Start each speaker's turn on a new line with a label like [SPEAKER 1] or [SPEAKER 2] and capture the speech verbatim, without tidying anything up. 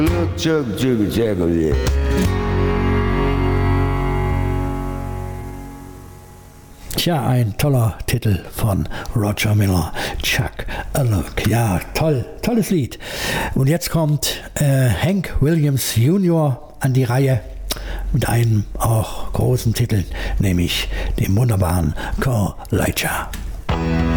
[SPEAKER 1] Tja, ein toller Titel von Roger Miller, Chuck a Look. Ja, toll, tolles Lied. Und jetzt kommt äh, Hank Williams Junior an die Reihe mit einem auch großen Titel, nämlich dem wunderbaren Call Leiter.